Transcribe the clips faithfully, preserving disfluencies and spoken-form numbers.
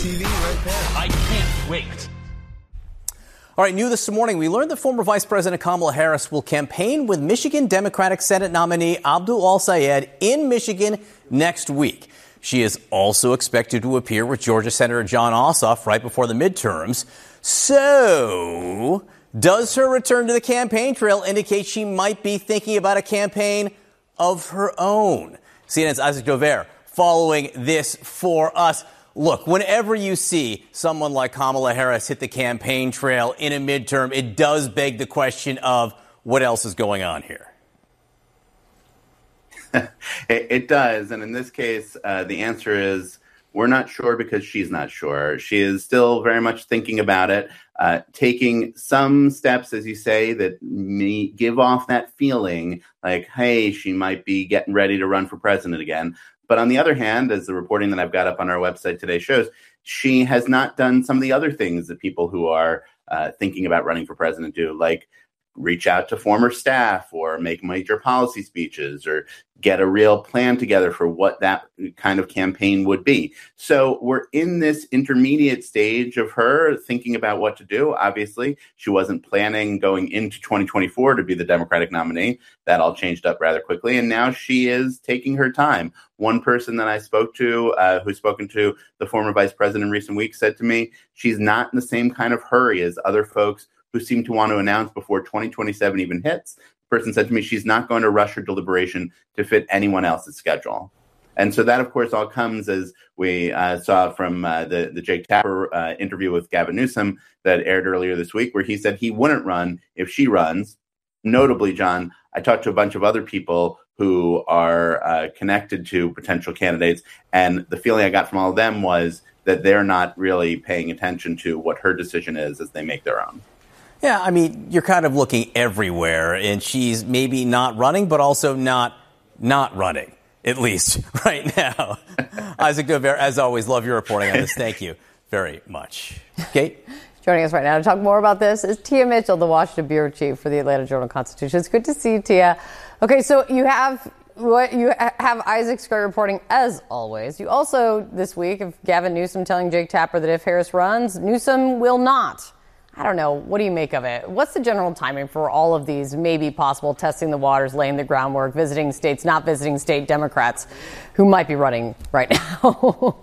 T V right there. I can't wait. All right, new this morning, we learned that former Vice President Kamala Harris will campaign with Michigan Democratic Senate nominee Abdul Al-Sayed in Michigan next week. She is also expected to appear with Georgia Senator Jon Ossoff right before the midterms. So, does her return to the campaign trail indicate she might be thinking about a campaign of her own? C N N's Isaac Dover following this for us. Look, whenever you see someone like Kamala Harris hit the campaign trail in a midterm, it does beg the question of what else is going on here. it, it does. And in this case, uh, the answer is we're not sure because she's not sure. She is still very much thinking about it, uh, taking some steps, as you say, that may give off that feeling like, hey, she might be getting ready to run for president again. But on the other hand, as the reporting that I've got up on our website today shows, she has not done some of the other things that people who are uh, thinking about running for president do, like reach out to former staff or make major policy speeches or get a real plan together for what that kind of campaign would be. So we're in this intermediate stage of her thinking about what to do. Obviously, she wasn't planning going into twenty twenty-four to be the Democratic nominee. That all changed up rather quickly. And now she is taking her time. One person that I spoke to, uh, who's spoken to the former vice president in recent weeks, said to me, she's not in the same kind of hurry as other folks who seem to want to announce before twenty twenty-seven even hits. The person said to me, she's not going to rush her deliberation to fit anyone else's schedule. And so that, of course, all comes as we uh, saw from uh, the, the Jake Tapper uh, interview with Gavin Newsom that aired earlier this week, where he said he wouldn't run if she runs. Notably, John, I talked to a bunch of other people who are uh, connected to potential candidates, and the feeling I got from all of them was that they're not really paying attention to what her decision is as they make their own. Yeah, I mean, you're kind of looking everywhere, and she's maybe not running, but also not not running, at least right now. Isaac Dover, as always, love your reporting on this. Thank you very much. Kate? Joining us right now to talk more about this is Tia Mitchell, the Washington bureau chief for the Atlanta Journal-Constitution. It's good to see you, Tia. Okay, so you have what you have Isaac's great reporting as always. You also this week have Gavin Newsom telling Jake Tapper that if Harris runs, Newsom will not. I don't know. What do you make of it? What's the general timing for all of these maybe possible testing the waters, laying the groundwork, visiting states, not visiting state Democrats who might be running right now?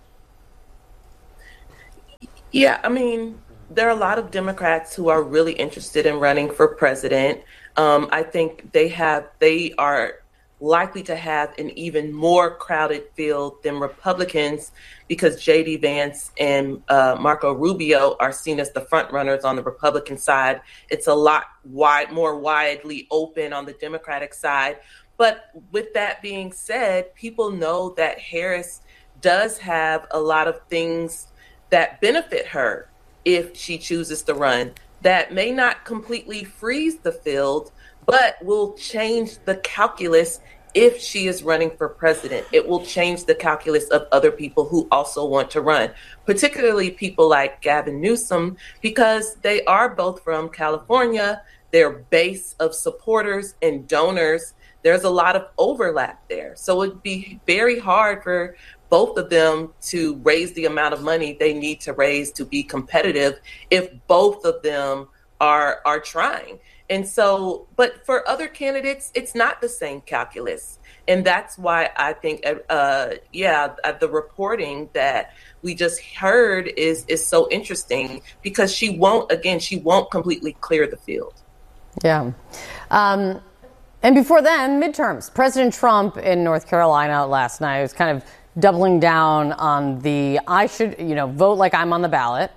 Yeah, I mean, there are a lot of Democrats who are really interested in running for president. Um, I think they have they are likely to have an even more crowded field than Republicans because J D Vance and uh, Marco Rubio are seen as the front runners on the Republican side. It's a lot wide, more widely open on the Democratic side. But with that being said, people know that Harris does have a lot of things that benefit her if she chooses to run that may not completely freeze the field, but will change the calculus if she is running for president. It will change the calculus of other people who also want to run, particularly people like Gavin Newsom, because they are both from California. Their base of supporters and donors, there's a lot of overlap there. So it'd be very hard for both of them to raise the amount of money they need to raise to be competitive if both of them are are trying. And so, but for other candidates, it's not the same calculus. And that's why I think, uh, yeah, the reporting that we just heard is is so interesting because she won't, again, she won't completely clear the field. Yeah. Um, and before then, midterms. President Trump in North Carolina last night was kind of doubling down on the I should, you know, vote like I'm on the ballot,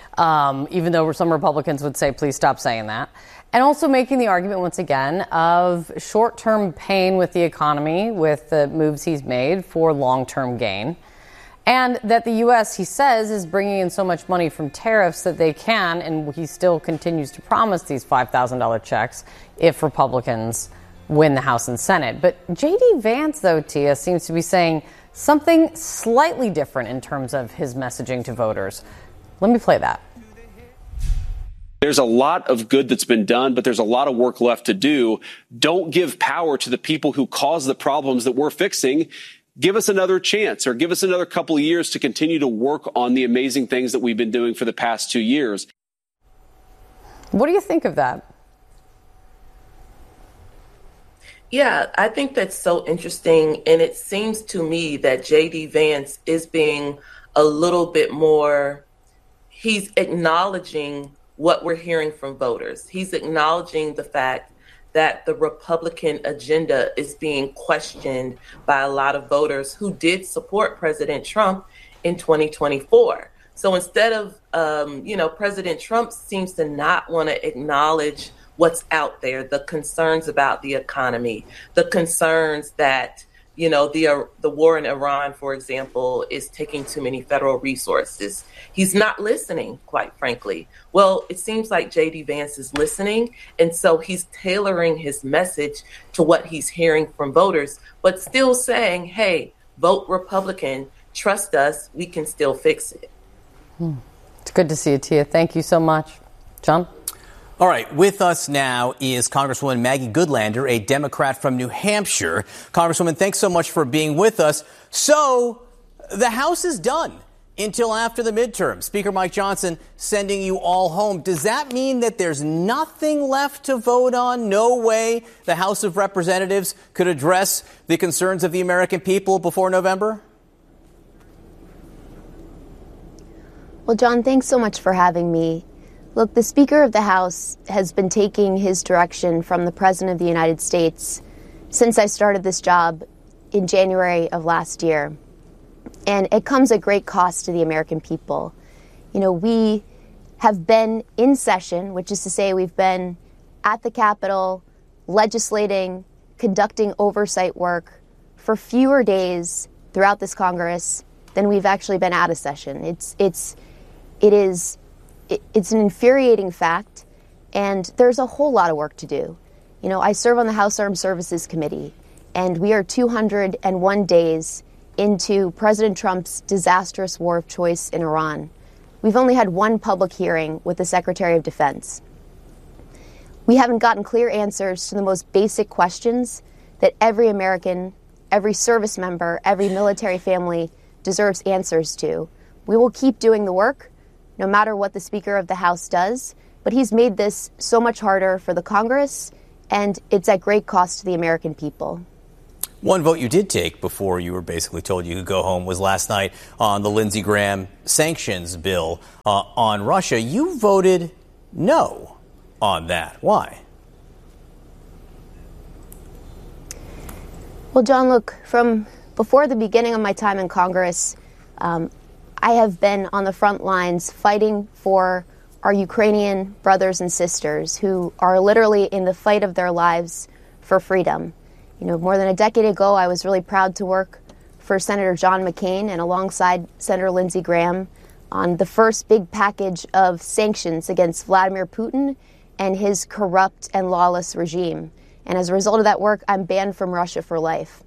um, even though some Republicans would say, please stop saying that. And also making the argument once again of short-term pain with the economy, with the moves he's made for long-term gain. And that the U S, he says, is bringing in so much money from tariffs that they can, and he still continues to promise these five thousand dollars checks if Republicans win the House and Senate. But J D Vance, though, Tia, seems to be saying something slightly different in terms of his messaging to voters. Let me play that. There's a lot of good that's been done, but there's a lot of work left to do. Don't give power to the people who cause the problems that we're fixing. give us another chance or give us another couple of years to continue to work on the amazing things that we've been doing for the past two years. What do you think of that? Yeah, I think that's so interesting. And it seems to me that J D Vance is being a little bit more, he's acknowledging what we're hearing from voters. He's acknowledging the fact that the Republican agenda is being questioned by a lot of voters who did support President Trump in twenty twenty-four. So instead of, um, you know, President Trump seems to not want to acknowledge what's out there, the concerns about the economy, the concerns that, you know, the uh, the war in Iran, for example, is taking too many federal resources. He's not listening, quite frankly. Well, it seems like J D Vance is listening, and so he's tailoring his message to what he's hearing from voters, but still saying, hey, vote Republican, trust us, we can still fix it. Hmm. It's good to see you, Tia. Thank you so much. John? All right, with us now is Congresswoman Maggie Goodlander, a Democrat from New Hampshire. Congresswoman, thanks so much for being with us. So the House is done until after the midterm. Speaker Mike Johnson sending you all home. Does that mean that there's nothing left to vote on? No way the House of Representatives could address the concerns of the American people before November? Well, John, thanks so much for having me. Look, the Speaker of the House has been taking his direction from the President of the United States since I started this job in January of last year. And it comes at great cost to the American people. You know, we have been in session, which is to say we've been at the Capitol, legislating, conducting oversight work for fewer days throughout this Congress than we've actually been out of session. It's, it's, it is... It's an infuriating fact, and there's a whole lot of work to do. You know, I serve on the House Armed Services Committee, and we are two hundred one days into President Trump's disastrous war of choice in Iran. We've only had one public hearing with the Secretary of Defense. We haven't gotten clear answers to the most basic questions that every American, every service member, every military family deserves answers to. We will keep doing the work, no matter what the Speaker of the House does, but he's made this so much harder for the Congress, and it's at great cost to the American people. One vote you did take before you were basically told you could go home was last night on the Lindsey Graham sanctions bill uh, on Russia. You voted no on that. Why? Well, John, look, from before the beginning of my time in Congress, um, I have been on the front lines fighting for our Ukrainian brothers and sisters who are literally in the fight of their lives for freedom. You know, more than a decade ago, I was really proud to work for Senator John McCain and alongside Senator Lindsey Graham on the first big package of sanctions against Vladimir Putin and his corrupt and lawless regime. And as a result of that work, I'm banned from Russia for life.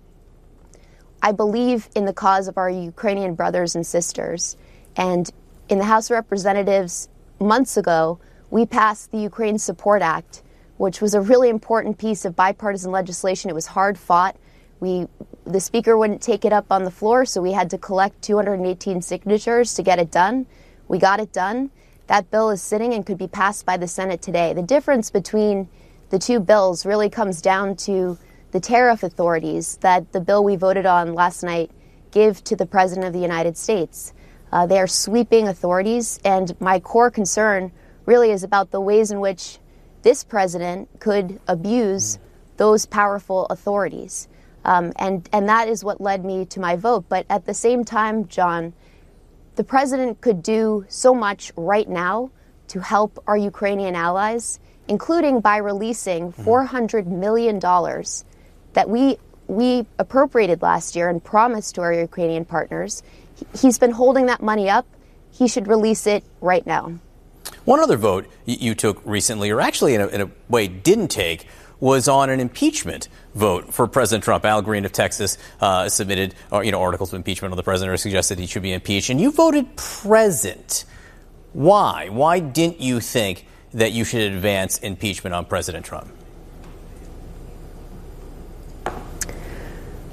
I believe in the cause of our Ukrainian brothers and sisters. And in the House of Representatives months ago, we passed the Ukraine Support Act, which was a really important piece of bipartisan legislation. It was hard fought. We, the Speaker wouldn't take it up on the floor, so we had to collect two hundred eighteen signatures to get it done. We got it done. That bill is sitting and could be passed by the Senate today. The difference between the two bills really comes down to the tariff authorities that the bill we voted on last night give to the President of the United States. Uh, they are sweeping authorities, and my core concern really is about the ways in which this president could abuse those powerful authorities. Um, and, and that is what led me to my vote. But at the same time, John, the president could do so much right now to help our Ukrainian allies, including by releasing four hundred million dollars that we we appropriated last year and promised to our Ukrainian partners. He's been holding that money up. He should release it right now. One other vote you took recently, or actually in a, in a way didn't take, was on an impeachment vote for President Trump. Al Green of Texas uh, submitted uh, you know, articles of impeachment on the president or suggested he should be impeached. And you voted present. Why? Why didn't you think that you should advance impeachment on President Trump?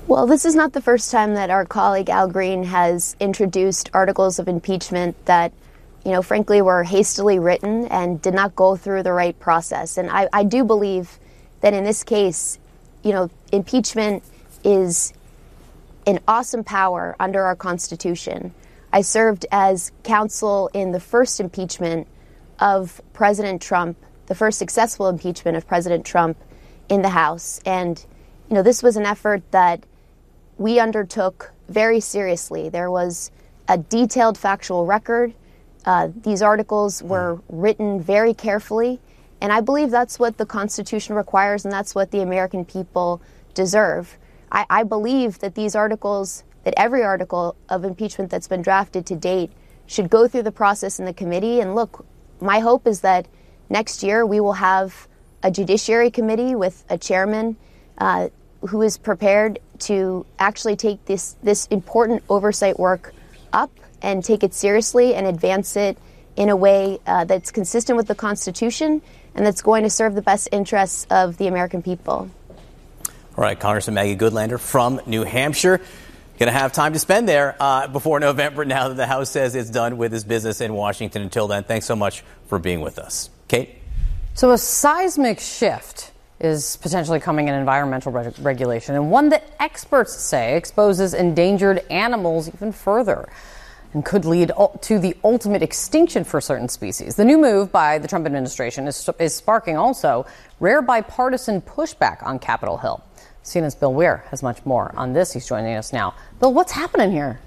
Well, this is not the first time that our colleague Al Green has introduced articles of impeachment that, you know, frankly, were hastily written and did not go through the right process. And I, I do believe that in this case, you know, impeachment is an awesome power under our Constitution. I served as counsel in the first impeachment of President Trump, the first successful impeachment of President Trump in the House. And, you know, this was an effort that we undertook very seriously. There was a detailed factual record. Uh, these articles were written very carefully. And I believe that's what the Constitution requires, and that's what the American people deserve. I, I believe that these articles, that every article of impeachment that's been drafted to date should go through the process in the committee. And look, my hope is that next year we will have a judiciary committee with a chairman uh, who is prepared to actually take this, this important oversight work up and take it seriously and advance it in a way uh, that's consistent with the Constitution and that's going to serve the best interests of the American people. All right, Congressman Maggie Goodlander from New Hampshire. Going to have time to spend there uh, before November now that the House says it's done with its business in Washington. Until then, thanks so much for being with us. Kate? So a seismic shift is potentially coming in environmental reg- regulation, and one that experts say exposes endangered animals even further and could lead to the ultimate extinction for certain species. The new move by the Trump administration is, is sparking also rare bipartisan pushback on Capitol Hill. C N N's Bill Weir has much more on this. He's joining us now. Bill, what's happening here?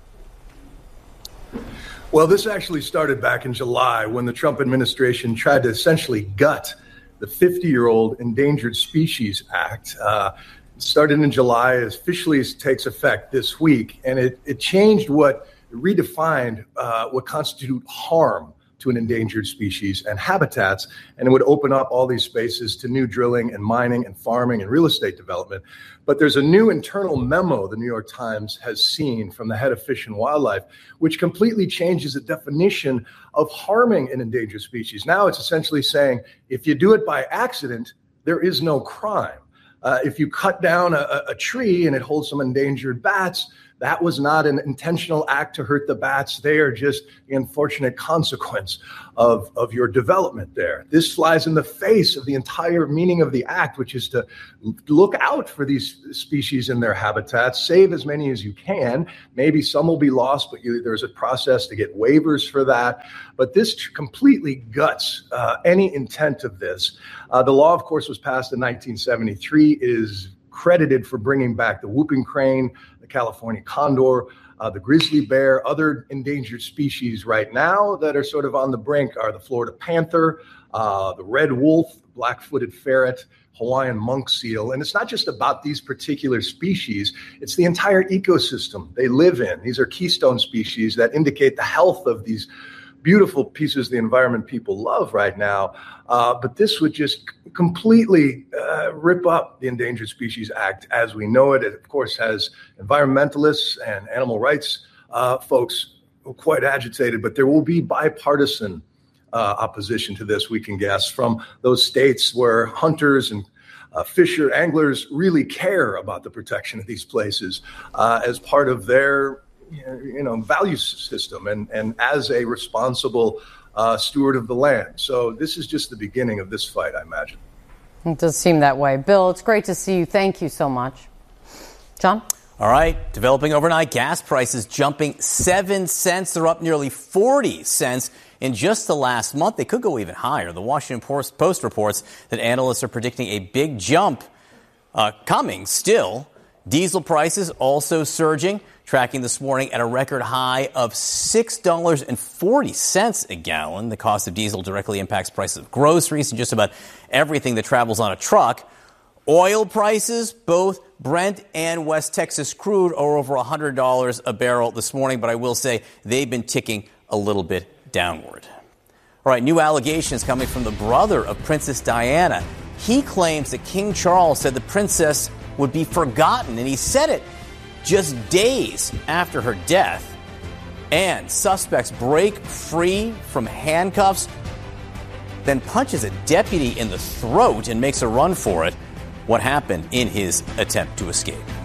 Well, this actually started back in July when the Trump administration tried to essentially gut the fifty-year-old Endangered Species Act. Uh, it started in July, officially takes effect this week, and it, it changed what, it redefined uh, what constitute harm to an endangered species and habitats, and it would open up all these spaces to new drilling and mining and farming and real estate development. But there's a new internal memo the New York Times has seen from the head of Fish and Wildlife, which completely changes the definition of harming an endangered species. Now it's essentially saying if you do it by accident, there is no crime. Uh, if you cut down a, a tree and it holds some endangered bats, that was not an intentional act to hurt the bats. They are just the unfortunate consequence of, of your development there. This flies in the face of the entire meaning of the act, which is to look out for these species in their habitats, save as many as you can. Maybe some will be lost, but you, there's a process to get waivers for that. But this completely guts uh, any intent of this. Uh, the law, of course, was passed in nineteen seventy-three. It is credited for bringing back the whooping crane, the California condor, uh, the grizzly bear. Other endangered species right now that are sort of on the brink are the Florida panther, uh, the red wolf, black-footed ferret, Hawaiian monk seal. And it's not just about these particular species, it's the entire ecosystem they live in. These are keystone species that indicate the health of these beautiful pieces of the environment people love right now. Uh, but this would just completely uh, rip up the Endangered Species Act as we know it. It, of course, has environmentalists and animal rights uh, folks quite agitated, but there will be bipartisan uh, opposition to this, we can guess, from those states where hunters and uh, fisher anglers really care about the protection of these places uh, as part of their you know, value system and, and as a responsible uh, steward of the land. So this is just the beginning of this fight, I imagine. It does seem that way. Bill, it's great to see you. Thank you so much. John? All right. Developing overnight, gas prices jumping seven cents. They're up nearly forty cents in just the last month. They could go even higher. The Washington Post reports that analysts are predicting a big jump uh, coming still. Diesel prices also surging, tracking this morning at a record high of six dollars and forty cents a gallon. The cost of diesel directly impacts prices of groceries and just about everything that travels on a truck. Oil prices, both Brent and West Texas crude, are over one hundred dollars a barrel this morning, but I will say they've been ticking a little bit downward. All right, new allegations coming from the brother of Princess Diana. He claims that King Charles said the princess would be forgotten, and he said it just days after her death. And suspects break free from handcuffs, then punches a deputy in the throat and makes a run for it. What happened in his attempt to escape?